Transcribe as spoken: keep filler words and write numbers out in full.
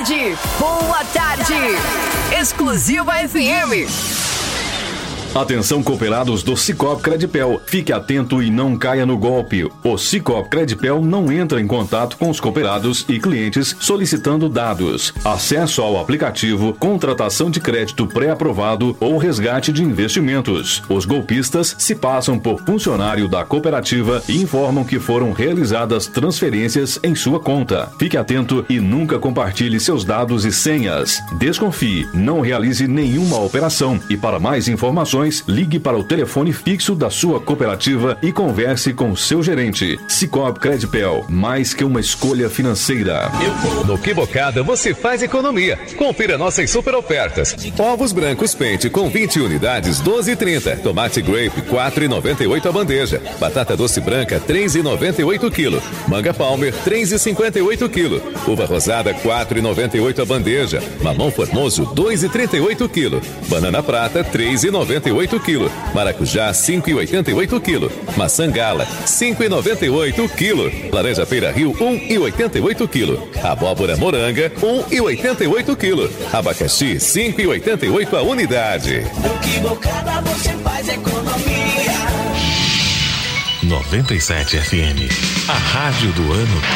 tarde, boa tarde. Exclusiva F M. Atenção, cooperados do Sicoob Credipel. Fique atento e não caia no golpe. O Sicoob Credipel não entra em contato com os cooperados e clientes solicitando dados, acesso ao aplicativo, contratação de crédito pré-aprovado ou resgate de investimentos. Os golpistas se passam por funcionário da cooperativa e informam que foram realizadas transferências em sua conta. Fique atento e nunca compartilhe seus dados e senhas. Desconfie, não realize nenhuma operação e para mais informações ligue para o telefone fixo da sua cooperativa e converse com seu gerente. Sicoob Credipel, mais que uma escolha financeira. No Que Bocada você faz economia. Confira nossas super ofertas. Ovos brancos pente com vinte unidades, doze e trinta. Tomate grape, quatro e noventa e oito a bandeja. Batata doce branca, três e noventa e oito quilo. Manga palmer, três e cinquenta e oito quilo. Uva rosada, quatro e noventa e oito a bandeja. Mamão formoso, dois e trinta e oito quilo. Banana prata, três e noventa e oito quilo. Maracujá, cinco e oitenta e oito quilo. Maçã gala, cinco e noventa e oito quilo. Laranja Feira Rio, um e oitenta e oito quilo. Abóbora moranga, um e oitenta e oito quilo. Abacaxi, cinco e oitenta e oito a unidade. No Que Bocada você faz economia. noventa e sete F M, a rádio do ano